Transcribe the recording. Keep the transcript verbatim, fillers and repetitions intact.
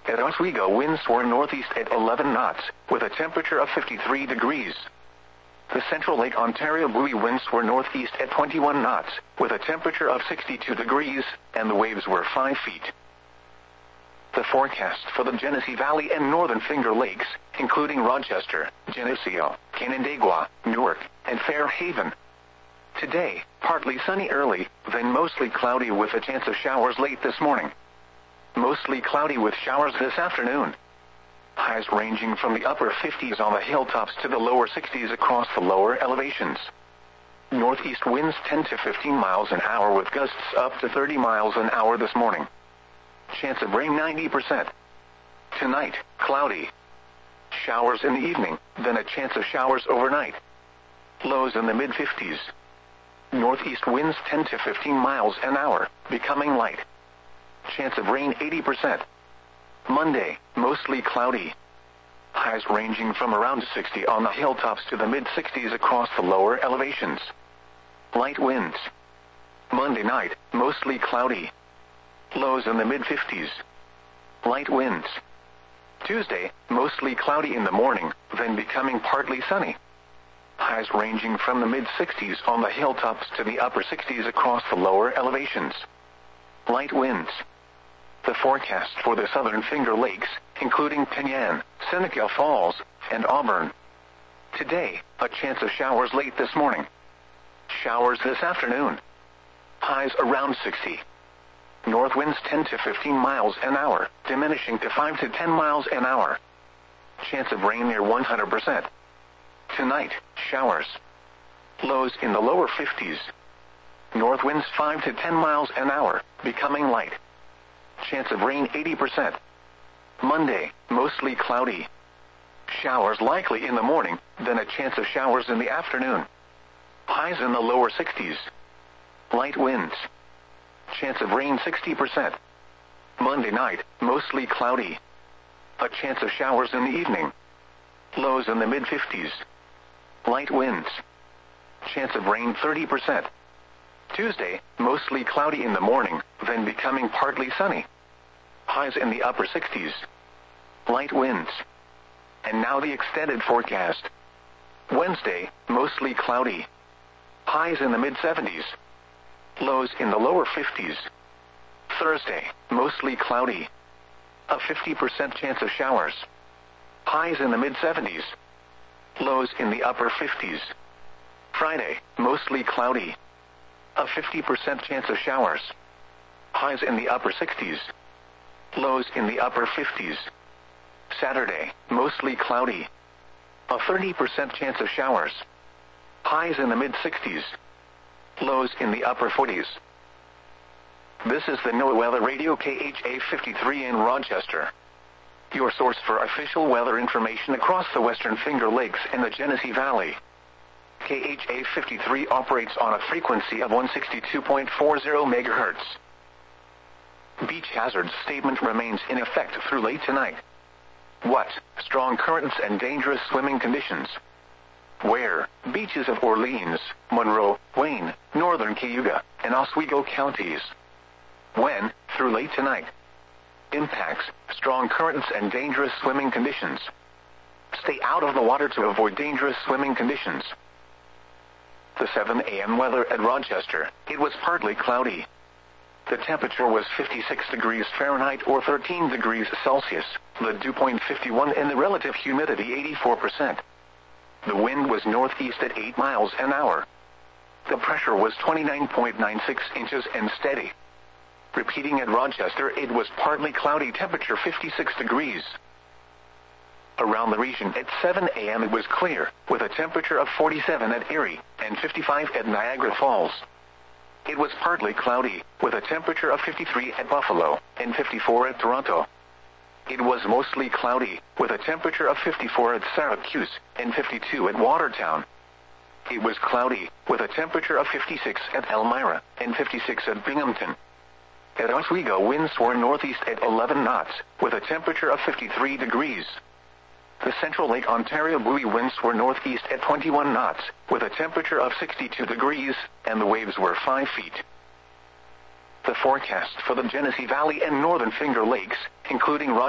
At Oswego, winds were northeast at eleven knots, with a temperature of fifty-three degrees. The Central Lake Ontario buoy winds were northeast at twenty-one knots, with a temperature of sixty-two degrees, and the waves were five feet. The forecast for the Genesee Valley and Northern Finger Lakes, including Rochester, Geneseo, Canandaigua, Newark, and Fairhaven. Today, partly sunny early, then mostly cloudy with a chance of showers late this morning. Mostly cloudy with showers this afternoon. Highs ranging from the upper fifties on the hilltops to the lower sixties across the lower elevations. Northeast winds ten to fifteen miles an hour with gusts up to thirty miles an hour this morning. Chance of rain ninety percent. Tonight, cloudy. Showers in the evening, then a chance of showers overnight. Lows in the mid fifties. Northeast winds ten to fifteen miles an hour, becoming light. Chance of rain eighty percent. Monday, mostly cloudy. Highs ranging from around sixty on the hilltops to the mid sixties across the lower elevations. Light winds. Monday night, mostly cloudy. Lows in the mid fifties. Light winds. Tuesday, mostly cloudy in the morning, then becoming partly sunny. Highs ranging from the mid sixties on the hilltops to the upper sixties across the lower elevations. Light winds. The forecast for the Southern Finger Lakes, including Penyan, Seneca Falls, and Auburn. Today, a chance of showers late this morning. Showers this afternoon. Highs around sixty. North winds ten to fifteen miles an hour, diminishing to five to ten miles an hour. Chance of rain near one hundred percent. Tonight, showers. Lows in the lower fifties. North winds five to ten miles an hour, becoming light. Chance of rain eighty percent. Monday, mostly cloudy. Showers likely in the morning, then a chance of showers in the afternoon. Highs in the lower sixties. Light winds. Chance of rain sixty percent. Monday night, mostly cloudy. A chance of showers in the evening. Lows in the mid fifties. Light winds. Chance of rain thirty percent. Tuesday, mostly cloudy in the morning, then becoming partly sunny. Highs in the upper sixties. Light winds. And now the extended forecast. Wednesday, mostly cloudy. Highs in the mid seventies. Lows in the lower fifties. Thursday, mostly cloudy. A fifty percent chance of showers. Highs in the mid seventies. Lows in the upper fifties. Friday, mostly cloudy. A fifty percent chance of showers. Highs in the upper sixties. Lows in the upper fifties. Saturday, mostly cloudy. A thirty percent chance of showers. Highs in the mid sixties. Lows in the upper forties. This is the NOAA Weather Radio K H A fifty-three in Rochester. Your source for official weather information across the Western Finger Lakes and the Genesee Valley. K H A fifty-three operates on a frequency of one sixty-two point four zero megahertz. Beach hazard statement remains in effect through late tonight. What? Strong currents and dangerous swimming conditions. Where? Beaches of Orleans, Monroe, Wayne, Northern Cayuga, and Oswego counties. When? Through late tonight. Impacts: strong currents and dangerous swimming conditions. Stay out of the water to avoid dangerous swimming conditions. The seven a m weather at Rochester. It was partly cloudy. The temperature was fifty-six degrees Fahrenheit or thirteen degrees Celsius, the dew point fifty-one and the relative humidity eighty-four percent. The wind was northeast at eight miles an hour. The pressure was twenty-nine point nine six inches and steady. Repeating at Rochester, it was partly cloudy, temperature fifty-six degrees. Around the region at seven a m it was clear, with a temperature of forty-seven at Erie and fifty-five at Niagara Falls. It was partly cloudy, with a temperature of fifty-three at Buffalo and fifty-four at Toronto. It was mostly cloudy, with a temperature of fifty-four at Syracuse and fifty-two at Watertown. It was cloudy, with a temperature of fifty-six at Elmira and fifty-six at Binghamton. At Oswego, winds were northeast at eleven knots, with a temperature of fifty-three degrees. The Central Lake Ontario buoy winds were northeast at twenty-one knots, with a temperature of sixty-two degrees, and the waves were five feet. The forecast for the Genesee Valley and Northern Finger Lakes, including Rochester,